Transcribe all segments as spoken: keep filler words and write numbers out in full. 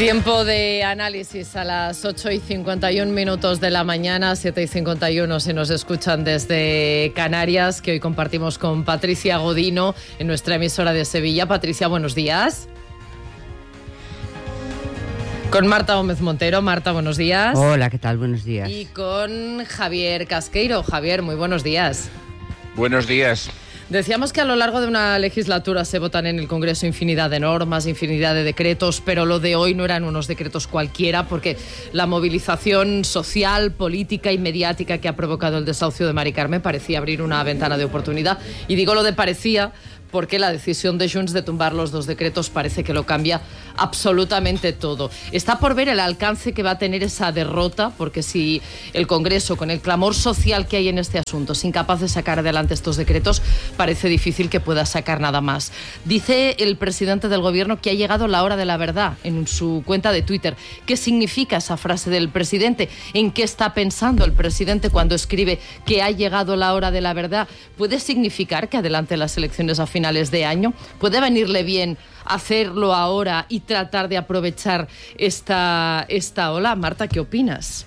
Tiempo de análisis a las ocho y cincuenta y un minutos de la mañana, siete y cincuenta y uno si nos escuchan desde Canarias, que hoy compartimos con Patricia Godino en nuestra emisora de Sevilla. Patricia, buenos días. Con Marta Gómez Montero. Marta, buenos días. Hola, ¿qué tal? Buenos días. Y con Javier Casqueiro. Javier, muy buenos días. Buenos días. Decíamos que a lo largo de una legislatura se votan en el Congreso infinidad de normas, infinidad de decretos, pero lo de hoy no eran unos decretos cualquiera, porque la movilización social, política y mediática que ha provocado el desahucio de Mari Carmen parecía abrir una ventana de oportunidad. Y digo lo de parecía porque la decisión de Junts de tumbar los dos decretos parece que lo cambia absolutamente todo. Está por ver el alcance que va a tener esa derrota, porque si el Congreso, con el clamor social que hay en este asunto, es incapaz de sacar adelante estos decretos, parece difícil que pueda sacar nada más. Dice el presidente del Gobierno que ha llegado la hora de la verdad en su cuenta de Twitter. ¿Qué significa esa frase del presidente? ¿En qué está pensando el presidente cuando escribe que ha llegado la hora de la verdad? ¿Puede significar que adelante las elecciones a finales de año? ¿Puede venirle bien hacerlo ahora y tratar de aprovechar esta, esta ola? Marta, ¿qué opinas?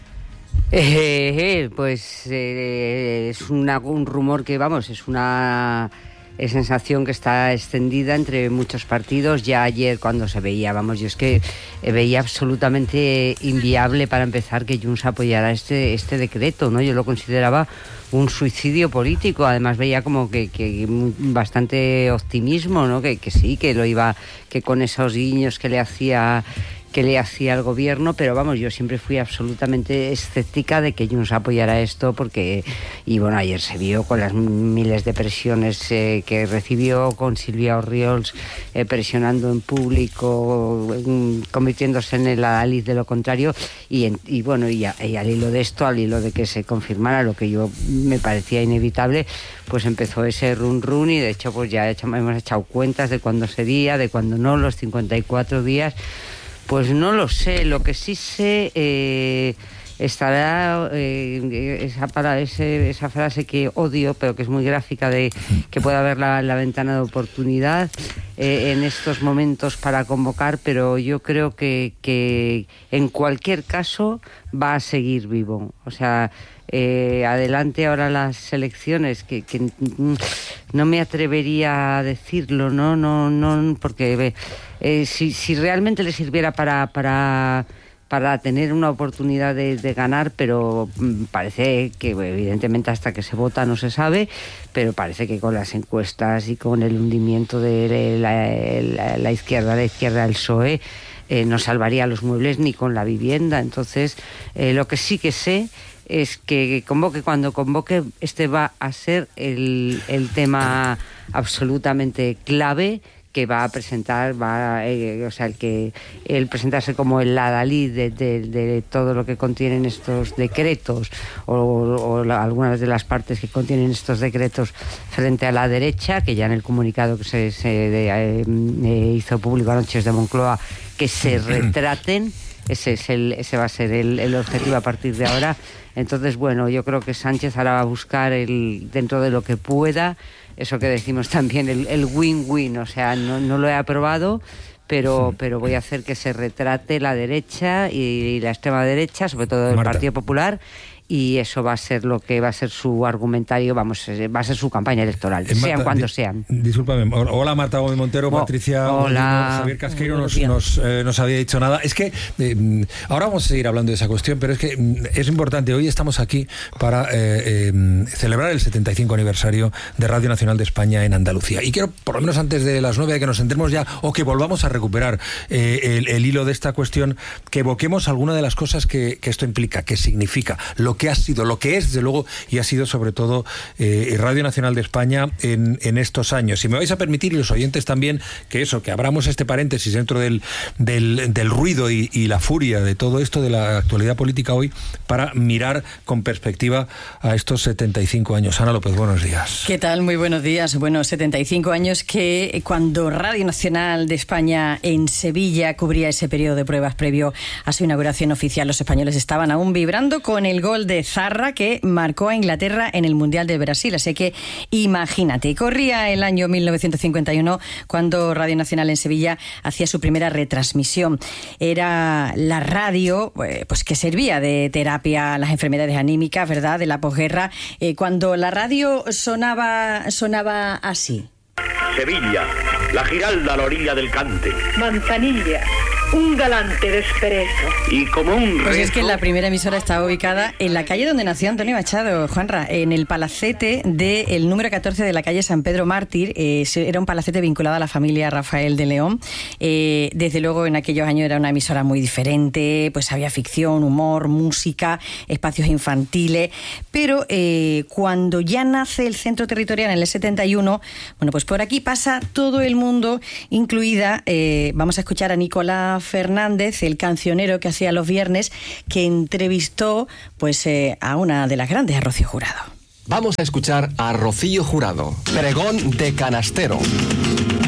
Eh, eh, pues eh, es una, un rumor que, vamos, es una es sensación que está extendida entre muchos partidos. Ya ayer cuando se veía, vamos, yo es que eh, veía absolutamente inviable para empezar que Junts apoyara este, este decreto, ¿no? Yo lo consideraba un suicidio político. Además veía como que, que bastante optimismo, ¿no? Que, que sí, que lo iba, que con esos guiños que le hacía que le hacía al gobierno, pero vamos, yo siempre fui absolutamente escéptica de que Junts apoyara esto, porque, y bueno, ayer se vio con las miles de presiones eh, que recibió, con Silvia Orriols eh, presionando en público, eh, convirtiéndose en el adalid de lo contrario, y, en, y bueno, y, a, y al hilo de esto, al hilo de que se confirmara lo que yo me parecía inevitable, pues empezó ese run run, y de hecho pues ya echamos, hemos echado cuentas de cuándo sería, de cuándo no, los cincuenta y cuatro días. Pues no lo sé. Lo que sí sé eh, estará eh, esa, para ese, esa frase que odio, pero que es muy gráfica, de que pueda haber la, la ventana de oportunidad eh, en estos momentos para convocar, pero yo creo que, que en cualquier caso va a seguir vivo. O sea, eh, adelante ahora las elecciones, que, que no me atrevería a decirlo, no, no, no, porque eh, si, si realmente le sirviera para, para, para tener una oportunidad de, de ganar, pero parece que evidentemente hasta que se vota no se sabe, pero parece que con las encuestas y con el hundimiento de la, la, la izquierda, la izquierda del P S O E, eh, no salvaría los muebles ni con la vivienda. Entonces, eh, lo que sí que sé es que convoque cuando convoque, este va a ser el, el tema absolutamente clave que va a presentar, va eh, o sea, el que el presentarse como el adalid de, de, de todo lo que contienen estos decretos, o, o la, algunas de las partes que contienen estos decretos frente a la derecha, que ya en el comunicado que se, se de, eh, eh, hizo público anoche de Moncloa, que se retraten. Ese, es el, ese va a ser el, el objetivo a partir de ahora. Entonces, bueno, yo creo que Sánchez ahora va a buscar, el, dentro de lo que pueda, eso que decimos también, el, el win-win. O sea, no, no lo he aprobado, pero, pero voy a hacer que se retrate la derecha y, y la extrema derecha, sobre todo el Marta. Partido Popular, y eso va a ser lo que va a ser su argumentario, vamos, va a ser su campaña electoral, eh, sean Marta, cuantos di, sean. Discúlpame, hola Marta Gómez Montero, oh, Patricia hola. Godino, Javier Casqueiro nos, nos, eh, nos había dicho nada. Es que eh, ahora vamos a seguir hablando de esa cuestión, pero es que mm, es importante, hoy estamos aquí para eh, eh, celebrar el setenta y cinco aniversario de Radio Nacional de España en Andalucía. Y quiero, por lo menos antes de las nueve, de que nos centremos ya, o que volvamos a recuperar eh, el, el hilo de esta cuestión, que evoquemos alguna de las cosas que, que esto implica, que significa, lo que ha sido, lo que es, desde luego, y ha sido sobre todo eh, Radio Nacional de España en, en estos años. Si me vais a permitir, y los oyentes también, que eso, que abramos este paréntesis dentro del, del, del ruido y, y la furia de todo esto, de la actualidad política hoy, para mirar con perspectiva a estos setenta y cinco años. Ana López, buenos días. ¿Qué tal? Muy buenos días. Bueno, setenta y cinco años que cuando Radio Nacional de España en Sevilla cubría ese periodo de pruebas previo a su inauguración oficial, los españoles estaban aún vibrando con el gol gol de Zarra que marcó a Inglaterra en el Mundial de Brasil. Así que imagínate, corría el año mil novecientos cincuenta y uno cuando Radio Nacional en Sevilla hacía su primera retransmisión. Era la radio pues que servía de terapia a las enfermedades anímicas, ¿verdad?, de la posguerra, eh, cuando la radio sonaba, sonaba así. Sevilla, la Giralda a la orilla del Cante. Manzanilla, un galante desperezo. Y como un rezo... Pues es que la primera emisora estaba ubicada en la calle donde nació Antonio Machado, Juanra, en el palacete del número catorce de la calle San Pedro Mártir. Eh, era un palacete vinculado a la familia Rafael de León. Eh, desde luego en aquellos años era una emisora muy diferente, pues había ficción, humor, música, espacios infantiles, pero eh, cuando ya nace el centro territorial en el setenta y uno, bueno, pues por aquí pasa todo el mundo, incluida, eh, vamos a escuchar a Nicolás Fernández, el cancionero que hacía los viernes, que entrevistó pues eh, a una de las grandes, a Rocío Jurado. Vamos a escuchar a Rocío Jurado, pregón de canastero.